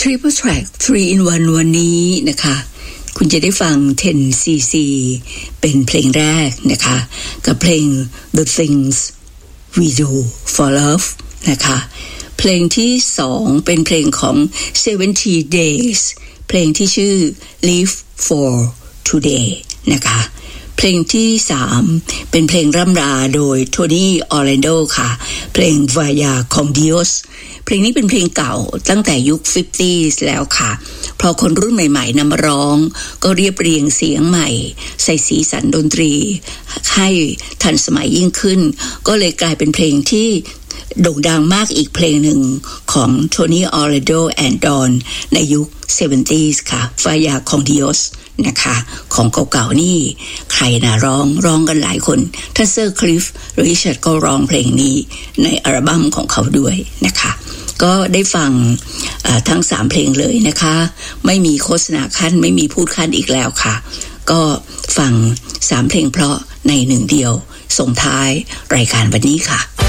Triple Track 3 in 1 วันนี้นะคะคุณจะได้ฟัง 10cc เป็นเพลงแรกนะคะกับเพลง The Things We Do for Love นะคะเพลงที่2เป็นเพลงของ70 Days เพลงที่ชื่อ Live for Today นะคะเพลงที่3เป็นเพลงร่ำลาโดยโทนี่ออร์แลนโดค่ะเพลง Vaya con Dios เพลงนี้เป็นเพลงเก่าตั้งแต่ยุค 50s แล้วค่ะพอคนรุ่นใหม่ๆนำมาร้องก็เรียบเรียงเสียงใหม่ใส่สีสันดนตรีให้ทันสมัยยิ่งขึ้นก็เลยกลายเป็นเพลงที่โด่งดังมากอีกเพลงหนึ่งของโทนี่ออร์แลนโดแอนด์ดอนในยุค 70s ค่ะ Vaya con Dios นะคะของเก่าๆนี่ใครนะร้องกันหลายคนท่านเซอร์คลิฟริชาร์ดก็ร้องเพลงนี้ในอัลบั้มของเขาด้วยนะคะก็ได้ฟังทั้ง3เพลงเลยนะคะไม่มีโฆษณาขั้นไม่มีพูดขั้นอีกแล้วค่ะก็ฟัง3เพลงเพราะใน1เดียวส่งท้ายรายการวันนี้ค่ะ